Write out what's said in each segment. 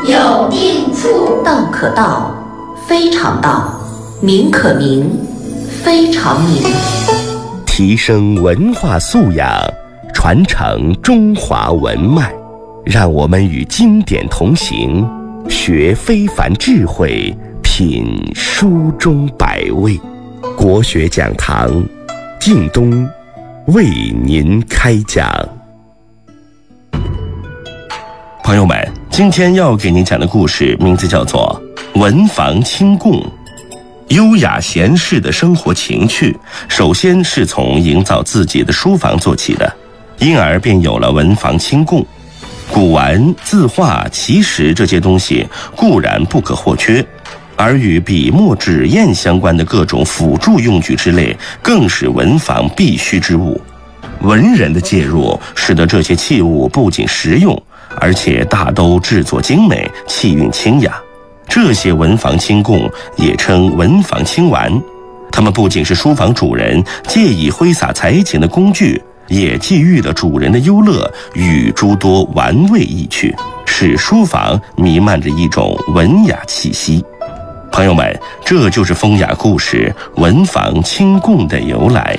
有定处， 道可道，非常道；名可名，非常名。 提升文化素养，传承中华文脉，让我们与经典同行，学非凡智慧，品书中百味。国学讲堂，靳东为您开讲。朋友们，今天要给您讲的故事名字叫做文房清供。优雅闲适的生活情趣，首先是从营造自己的书房做起的，因而便有了文房清供。古玩、字画、奇石这些东西固然不可或缺，而与笔墨纸砚相关的各种辅助用具之类，更是文房必须之物。文人的介入，使得这些器物不仅实用，而且大都制作精美，气韵清雅。这些文房清供也称文房清玩，它们不仅是书房主人借以挥洒才情的工具，也寄予了主人的忧乐与诸多玩味意趣，使书房弥漫着一种文雅气息。朋友们，这就是风雅故事文房清供的由来。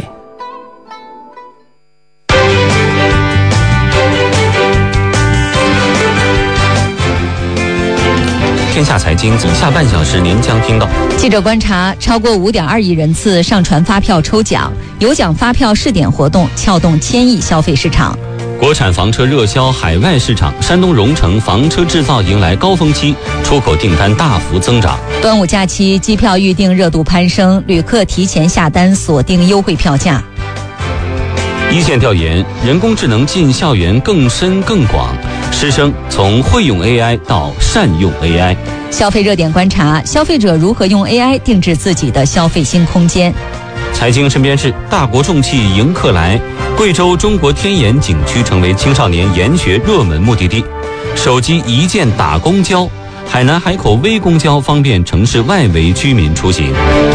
天下财经下半小时您将听到： 记者观察，超过5.2亿人次上传发票抽奖，有奖发票试点活动撬动1000亿消费市场。 国产房车热销海外市场，山东荣成房车制造迎来高峰期，出口订单大幅增长。 端午假期机票预订热度攀升，旅客提前下单锁定优惠票价。 一线调研，人工智能进校园更深更广，师生从会用 AI 到善用 AI。 消费热点观察，消费者如何用 AI 定制自己的消费新空间。 财经身边事，大国重器迎客来，贵州中国天眼景区成为青少年研学热门目的地。手机一键打公交，海南海口微公交方便城市外围居民出行。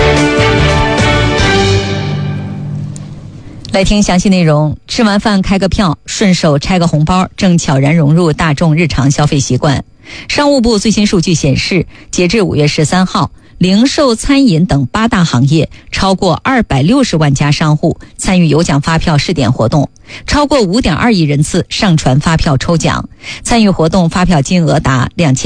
来听详细内容。吃完饭开个票，顺手拆个红包，正悄然融入大众日常消费习惯。商务部最新数据显示，截至5月13号，零售、餐饮等8大行业超过260万家商户参与有奖发票试点活动，超过5.2亿人次上传发票抽奖，参与活动发票金额达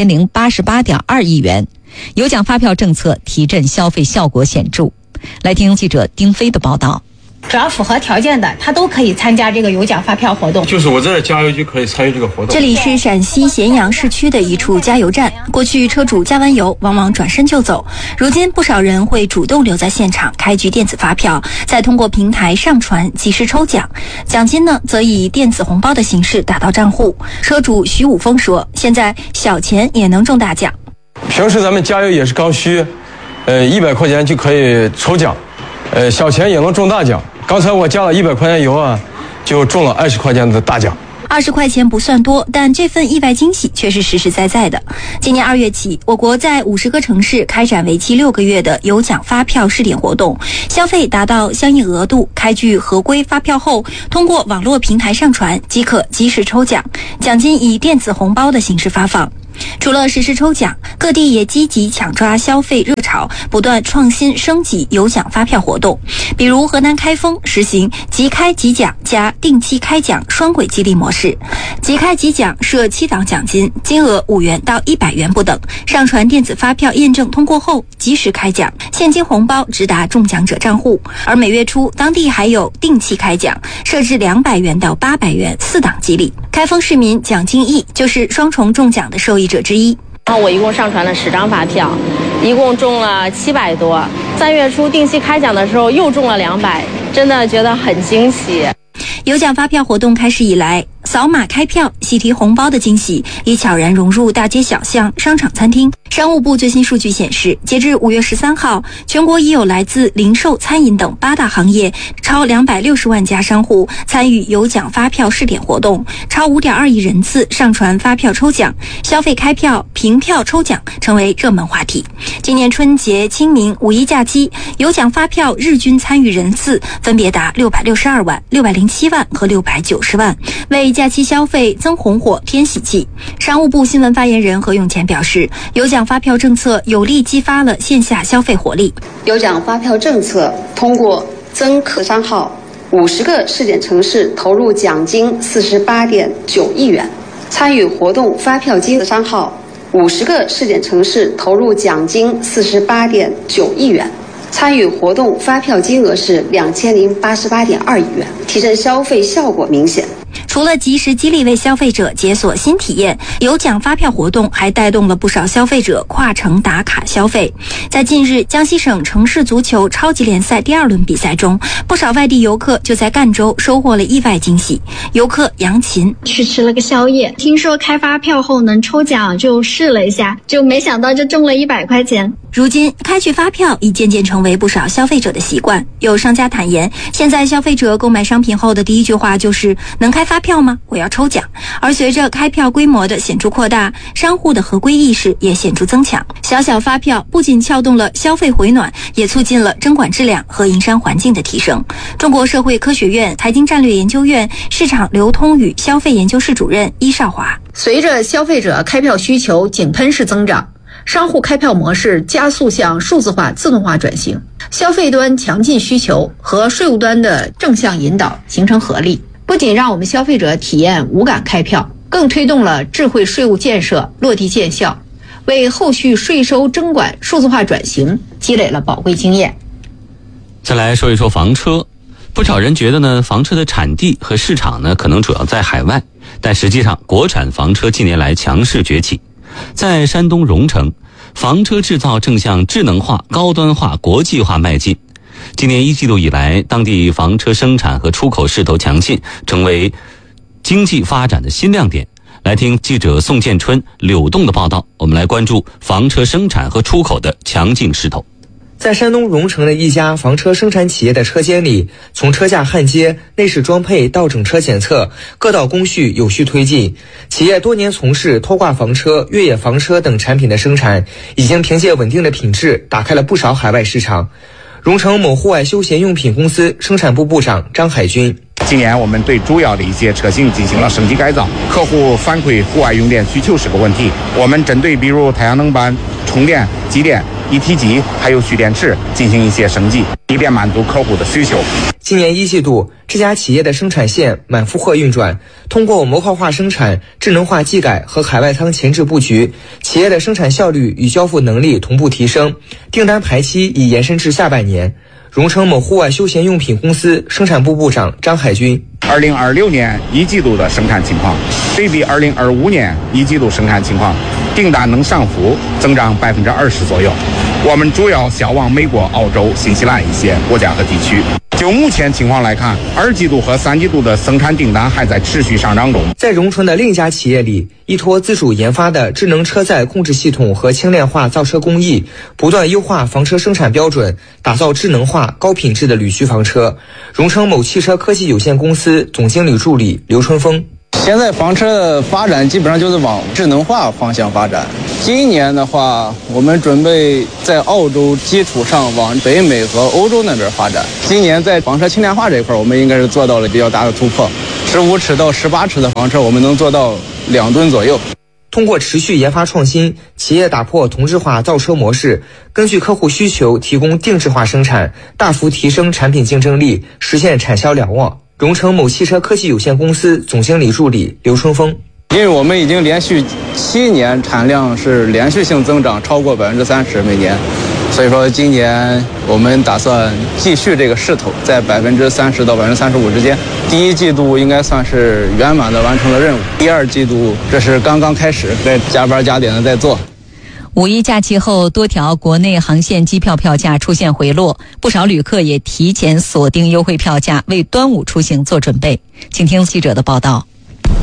2088.2亿元。有奖发票政策提振消费效果显著。来听记者丁飞的报道。 只要符合条件的，他都可以参加这个有奖发票活动。 就是我在这加油就可以参与这个活动。 这里是陕西咸阳市区的一处加油站，过去车主加完油往往转身就走，如今不少人会主动留在现场开具电子发票，再通过平台上传及时抽奖，奖金呢则以电子红包的形式打到账户。车主徐武峰说，现在小钱也能中大奖。 平时咱们加油也是刚需，100块钱就可以抽奖，小钱也能中大奖。刚才我加了100块钱油啊，就中了20块钱的大奖。 20块钱不算多，但这份意外惊喜却是实实在在的。今年2月起，我国在50个城市开展为期6个月的有奖发票试点活动，消费达到相应额度，开具合规发票后，通过网络平台上传即可及时抽奖，奖金以电子红包的形式发放。除了实时抽奖，各地也积极抢抓消费热潮，不断创新升级有奖发票活动。比如河南开封实行即开即奖加定期开奖双轨激励模式，即开即奖设7档奖金，金额5元到100元不等，上传电子发票验证通过后及时开奖，现金红包直达中奖者账户。而每月初当地还有定期开奖，设置200元到800元4档激励。开封市民蒋金义就是双重中奖的受益者之一。 我一共上传了10张发票，一共中了700多。3月初定期开奖的时候又中了200，真的觉得很惊喜。 有奖发票活动开始以来，扫码开票、喜提红包的惊喜已悄然融入大街小巷、商场、餐厅。商务部最新数据显示，截至5月13号，全国已有来自零售、餐饮等8大行业超260万家商户参与有奖发票试点活动，超5.2亿人次上传发票抽奖，消费开票、凭票抽奖成为热门话题。 体。今年春节、清明、五一假期，有奖发票日均参与人次分别达662万、607万和690万，为假期消费增红火、添喜气。商务部新闻发言人何永前表示，有奖发票政策有力激发了线下消费活力。 有奖发票政策通过增客商号50个试点城市投入奖金48.9亿元，参与活动发票金额商号50个试点城市投入奖金48.9亿元，参与活动发票金额是2088.2亿元，提升消费效果明显。 除了及时激励为消费者解锁新体验，有奖发票活动还带动了不少消费者跨城打卡消费。在近日江西省城市足球超级联赛第2轮比赛中，不少外地游客就在赣州收获了意外惊喜。游客杨琴去吃了个宵夜，听说开发票后能抽奖，就试了一下，就没想到就中了100块钱。 如今开具发票已渐渐成为不少消费者的习惯。有商家坦言，现在消费者购买商品后的第一句话就是能开发票吗？我要抽奖。而随着开票规模的显著扩大，商户的合规意识也显著增强。小小发票不仅撬动了消费回暖，也促进了征管质量和营商环境的提升。中国社会科学院财经战略研究院市场流通与消费研究室主任伊少华， 随着消费者开票需求井喷式增长，商户开票模式加速向数字化、自动化转型，消费端强劲需求和税务端的正向引导形成合力，不仅让我们消费者体验无感开票，更推动了智慧税务建设落地见效，为后续税收征管数字化转型积累了宝贵经验。 再来说一说房车，不少人觉得呢，房车的产地和市场呢可能主要在海外，但实际上国产房车近年来强势崛起。在山东荣成，房车制造正向智能化、高端化、国际化迈进。今年1季度以来，当地房车生产和出口势头强劲，成为经济发展的新亮点。来听记者宋建春、柳栋的报道，我们来关注房车生产和出口的强劲势头。 在山东荣成的一家房车生产企业的车间里，从车架焊接、内饰装配到整车检测，各道工序有序推进。企业多年从事拖挂房车、越野房车等产品的生产，已经凭借稳定的品质打开了不少海外市场。荣成某户外休闲用品公司生产部部长张海军， 今年我们对主要的一些车型进行了升级改造，客户反馈户外用电需求是个问题，我们针对比如太阳能板、充电、机电、一体机还有蓄电池进行一些升级，以便满足客户的需求。 今年1季度，这家企业的生产线满负荷运转，通过模块化生产、智能化技改和海外仓前置布局，企业的生产效率与交付能力同步提升，订单排期已延伸至下半年。荣成某户外休闲用品公司生产部部长张海军 ，2026年1季度的生产情况对比2025年1季度生产情况，订单能上浮增长20%左右。我们主要销往美国、澳洲、新西兰一些国家和地区。就目前情况来看，2季度和3季度的生产订单还在持续上涨中。 在荣成的另一家企业里，依托自主研发的智能车载控制系统和轻量化造车工艺，不断优化房车生产标准，打造智能化、高品质的旅区房车。荣成某汽车科技有限公司总经理助理刘春峰， 现在房车的发展基本上就是往智能化方向发展。今年的话，我们准备在澳洲基础上往北美和欧洲那边发展。今年在房车轻量化这一块，我们应该是做到了比较大的突破。15尺到18尺的房车，我们能做到2吨左右。 通过持续研发创新，企业打破同质化造车模式，根据客户需求提供定制化生产，大幅提升产品竞争力，实现产销两旺。荣成某汽车科技有限公司总经理助理刘春峰， 因为我们已经连续7年产量是连续性增长超过30%每年，所以说今年我们打算继续这个势头，在30%到35%之间。第1季度应该算是圆满的完成了任务，第2季度这是刚刚开始，在加班加点的在做。 五一假期后，多条国内航线机票票价出现回落，不少旅客也提前锁定优惠票价，为端午出行做准备。请听记者的报道。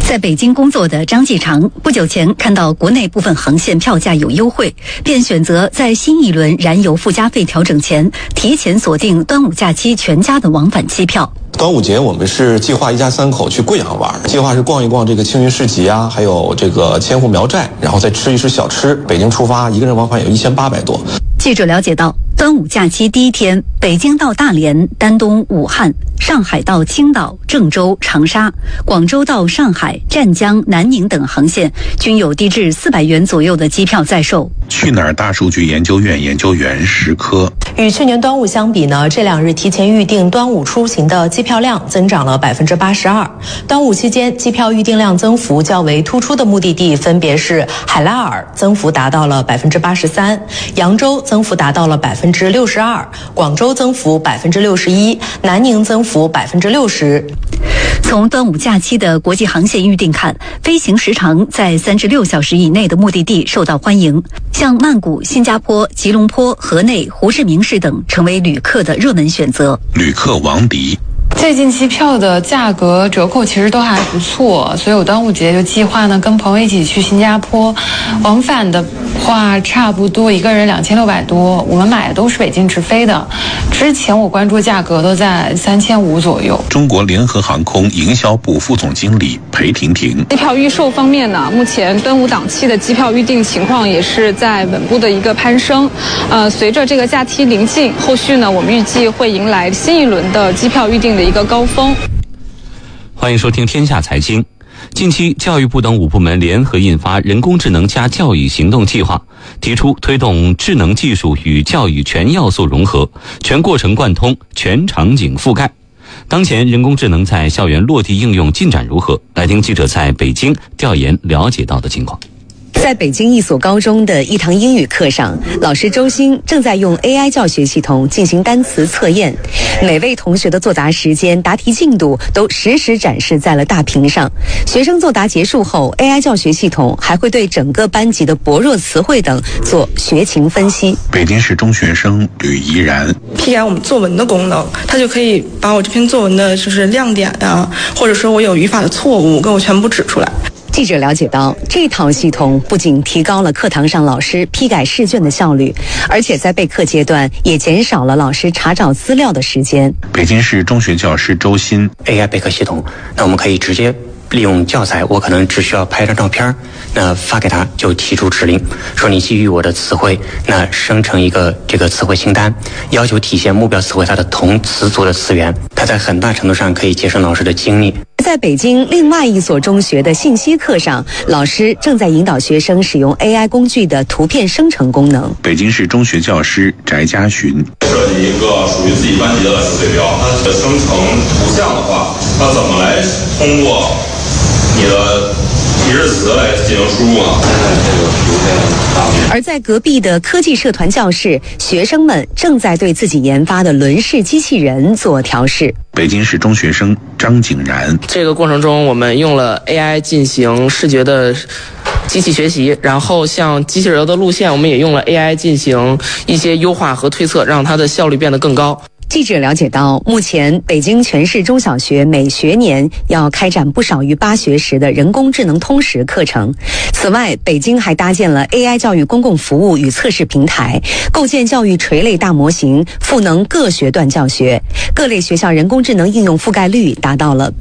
在北京工作的张继常不久前看到国内部分航线票价有优惠，便选择在新一轮燃油附加费调整前提前锁定端午假期全家的往返机票。 端午节我们是计划一家3口去贵阳玩，计划是逛一逛这个青云市集啊，还有这个千户苗寨，然后再吃一吃小吃。北京出发，一个人往返有1800多。 记者了解到，端午假期第一天，北京到大连、丹东、武汉、上海到青岛、郑州、长沙、广州到上海、湛江、南宁等航线均有低至400元左右的机票在售。 去哪儿大数据研究院研究员石科， 与去年端午相比呢，这2日提前预订端午出行的机票量增长了82%。端午期间，机票预订量增幅较为突出的目的地分别是海拉尔，增幅达到了83%；扬州增幅达到了62%；广州增幅61%；南宁增幅60%。 从端午假期的国际航线预订看，飞行时长在36小时以内的目的地受到欢迎，像曼谷、新加坡、吉隆坡、河内、胡志明市等成为旅客的热门选择。 旅客王迪， 最近机票的价格折扣其实都还不错，所以我端午节就计划呢跟朋友一起去新加坡，往返的话差不多一个人2600多，我们买的都是北京直飞的，之前我关注价格都在3500左右。 中国联合航空营销部副总经理裴婷婷， 机票预售方面呢，目前端午档期的机票预订情况也是在稳步的一个攀升，随着这个假期临近，后续呢我们预计会迎来新一轮的机票预订的一个高峰。 欢迎收听天下财经。近期，教育部等5部门联合印发《人工智能加教育行动计划》，提出推动智能技术与教育全要素融合、全过程贯通、全场景覆盖。当前人工智能在校园落地应用进展如何？来听记者在北京调研了解到的情况。 在北京一所高中的一堂英语课上，老师周鑫正在用 AI 教学系统进行单词测验，每位同学的作答时间、答题进度都实时展示在了大屏上。学生作答结束后， AI 教学系统还会对整个班级的薄弱词汇等做学情分析。 北京市中学生吕怡然， 批改我们作文的功能，它就可以把我这篇作文的就是亮点啊，或者说我有语法的错误，给我全部指出来。 记者了解到，这套系统不仅提高了课堂上老师批改试卷的效率，而且在备课阶段也减少了老师查找资料的时间。 北京市中学教师周鑫 ，AI 备课系统，那我们可以直接利用教材，我可能只需要拍张照片，那发给他就提出指令，说你基于我的词汇，那生成一个这个词汇清单，要求体现目标词汇它的同词组的词源，它在很大程度上可以节省老师的精力。 在北京另外一所中学的信息课上，老师正在引导学生使用 AI 工具的图片生成功能。 北京市中学教师翟家寻， 设计一个属于自己班级的词汇表，它生成图像的话，它怎么来通过你的提示词来进行输入呢？ 而在隔壁的科技社团教室，学生们正在对自己研发的轮式机器人做调试。 北京市中学生张景然， 这个过程中我们用了 AI 进行视觉的机器学习，然后像机器人的路线，我们也用了 AI 进行一些优化和推测，让它的效率变得更高。 记者了解到，目前北京全市中小学每学年要开展不少于8学时的人工智能通识课程。此外，北京还搭建了 AI 教育公共服务与测试平台，构建教育垂类大模型，赋能各学段教学。各类学校人工智能应用覆盖率达到了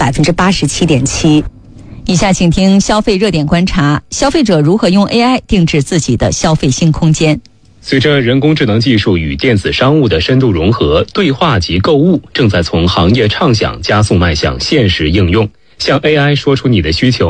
87.7%。 以下请听消费热点观察：消费者如何用 AI 定制自己的消费新空间？ 随着人工智能技术与电子商务的深度融合，对话及购物正在从行业畅想加速迈向现实应用。向 AI 说出你的需求，